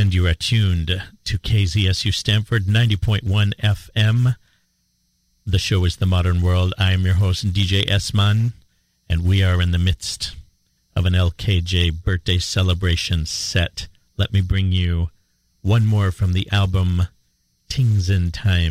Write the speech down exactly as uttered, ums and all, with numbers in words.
And you are tuned to K Z S U Stanford ninety point one F M. The show is The Modern World. I am your host, D J S-Man, and we are in the midst of an L K J birthday celebration set. Let me bring you one more from the album Things in Time.